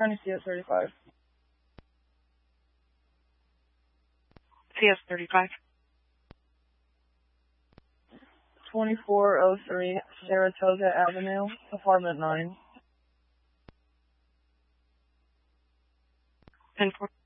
County CS35. CS35. 2403 Saratoga Avenue, apartment 9. 10-4.